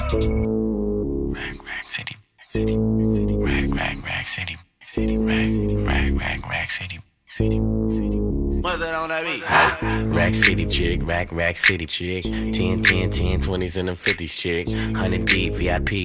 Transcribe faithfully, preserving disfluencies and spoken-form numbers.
Rack, rack, city, city, city, rack, rack, rack, city, city, rack, rack, rack, rack, city, city, city. What's that on that beat? Ah, rack city chick, rack, rack city chick. ten, ten, ten, twenties and them fifties chick. one hundred deep, V I P.